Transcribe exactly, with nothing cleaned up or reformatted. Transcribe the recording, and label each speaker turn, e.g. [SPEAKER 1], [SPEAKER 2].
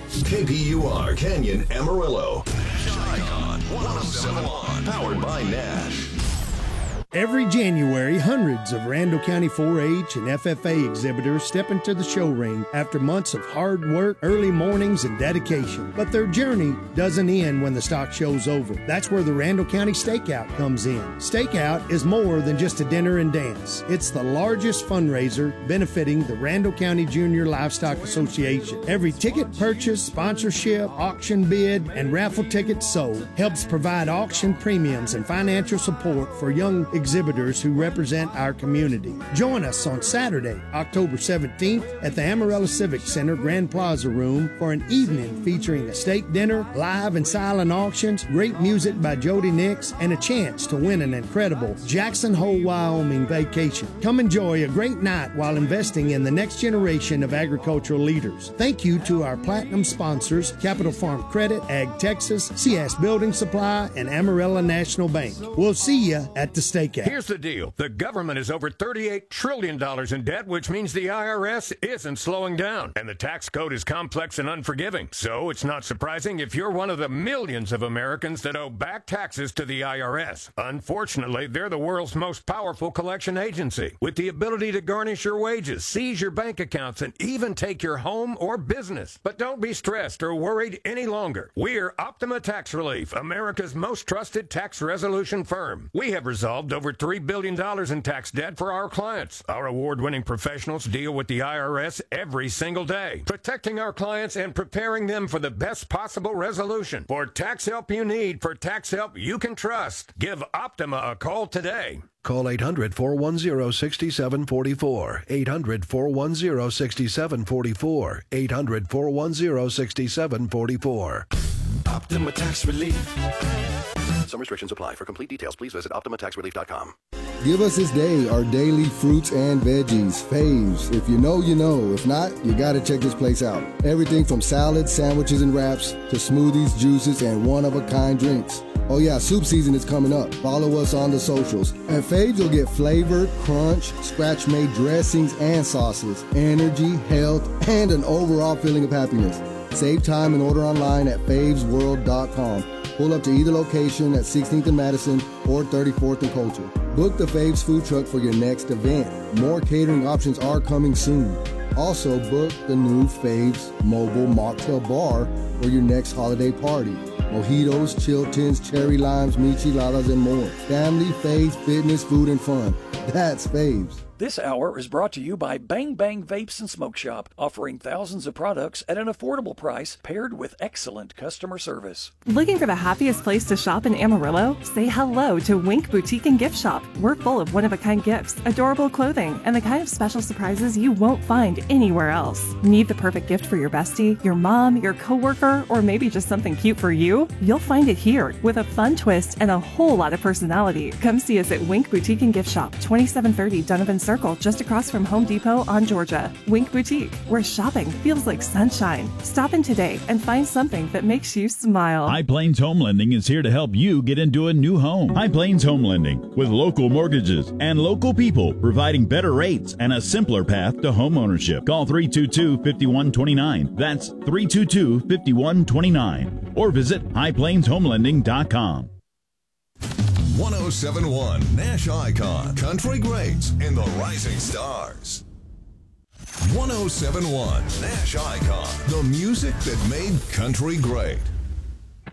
[SPEAKER 1] K P U R Canyon Amarillo. Icon one oh seven one. Powered by Nash.
[SPEAKER 2] Every January, hundreds of Randall County four H and F F A exhibitors step into the show ring after months of hard work, early mornings, and dedication. But their journey doesn't end when the stock show's over. That's where the Randall County Stakeout comes in. Stakeout is more than just a dinner and dance. It's the largest fundraiser benefiting the Randall County Junior Livestock Association. Every ticket purchase, sponsorship, auction bid, and raffle ticket sold helps provide auction premiums and financial support for young exhibitors who represent our community. Join us on Saturday, October seventeenth at the Amarillo Civic Center Grand Plaza Room for an evening featuring a steak dinner, live and silent auctions, great music by Jody Nix, and a chance to win an incredible Jackson Hole, Wyoming vacation. Come enjoy a great night while investing in the next generation of agricultural leaders. Thank you to our platinum sponsors, Capital Farm Credit, Ag Texas, C S Building Supply, and Amarillo National Bank. We'll see you at the stake.
[SPEAKER 3] Here's the deal. The government is over thirty-eight trillion dollars in debt, which means the I R S isn't slowing down. And the tax code is complex and unforgiving. So it's not surprising if you're one of the millions of Americans that owe back taxes to the I R S. Unfortunately, they're the world's most powerful collection agency, with the ability to garnish your wages, seize your bank accounts, and even take your home or business. But don't be stressed or worried any longer. We're Optima Tax Relief, America's most trusted tax resolution firm. We have resolved over three billion dollars in tax debt for our clients. Our award-winning professionals deal with the I R S every single day, protecting our clients and preparing them for the best possible resolution. For tax help you need, for tax help you can trust, give Optima a call today.
[SPEAKER 4] Call eight hundred, four one zero, six seven four four, eight hundred, four one zero, six seven four four, eight hundred, four one zero, six seven four four.
[SPEAKER 1] Optima Tax Relief.
[SPEAKER 4] Some restrictions apply. For complete details, please visit optima tax relief dot com.
[SPEAKER 5] Give us this day our daily fruits and veggies. Faves. If you know, you know. If not, you gotta check this place out. Everything from salads, sandwiches, and wraps to smoothies, juices, and one-of-a-kind drinks. Oh yeah, soup season is coming up. Follow us on the socials. At Faves, you'll get flavored, crunch, scratch-made dressings and sauces, energy, health, and an overall feeling of happiness. Save time and order online at faves world dot com. Pull up to either location at sixteenth and Madison or thirty-fourth and Coulter. Book the Faves food truck for your next event. More catering options are coming soon. Also, book the new Faves mobile mocktail bar for your next holiday party. Mojitos, Chiltons, cherry limes, micheladas, and more. Family, faith, fitness, food, and fun. That's Faves.
[SPEAKER 6] This hour is brought to you by Bang Bang Vapes and Smoke Shop, offering thousands of products at an affordable price paired with excellent customer service.
[SPEAKER 7] Looking for the happiest place to shop in Amarillo? Say hello to Wink Boutique and Gift Shop. We're full of one-of-a-kind gifts, adorable clothing, and the kind of special surprises you won't find anywhere else. Need the perfect gift for your bestie, your mom, your coworker, or maybe just something cute for you? You'll find it here with a fun twist and a whole lot of personality. Come see us at Wink Boutique and Gift Shop, twenty-seven thirty Donovan Circle, just across from Home Depot on Georgia. Wink Boutique, where shopping feels like sunshine. Stop in today and find something that makes you smile.
[SPEAKER 8] High Plains Home Lending is here to help you get into a new home. High Plains Home Lending, with local mortgages and local people providing better rates and a simpler path to home ownership. Call three two two, five one two nine. That's three two two, five one two nine. Or visit high plains home lending dot com.
[SPEAKER 1] one oh seven point one Nash Icon, Country Greats, and the Rising Stars. one oh seven point one Nash Icon, the music that made country great.